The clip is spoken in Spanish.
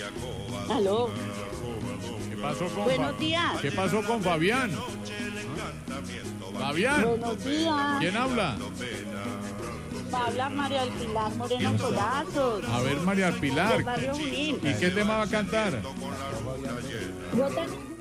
Aló. ¿Qué pasó con Buenos días. ¿Qué pasó con Fabián? Fabián, Buenos días. ¿quién habla? Habla María del Pilar Moreno Colazos. A ver, María Del Pilar, barrio Junín. ¿y qué tema va a cantar? Yo